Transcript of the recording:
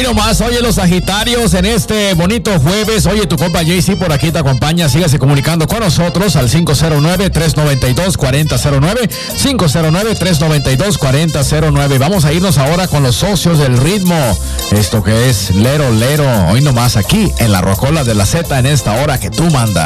nomás, oye, los Sagitarios en este bonito jueves. Oye, tu compa JC por aquí te acompaña. Sígase comunicando con nosotros al 509-392-4009. 509-392-4009. Vamos a irnos ahora con los socios del ritmo. Esto que es Lero Lero. Hoy nomás aquí en la Rocola de la Z en esta hora que tú mandas.